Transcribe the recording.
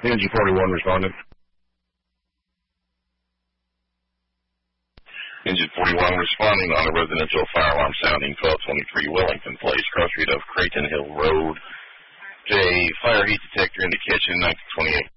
Engine 41 responding. Engine 41 responding on a residential fire alarm sounding 1223 Wellington Place, cross street of Creighton Hill Road. A fire heat detector in the kitchen, 1928.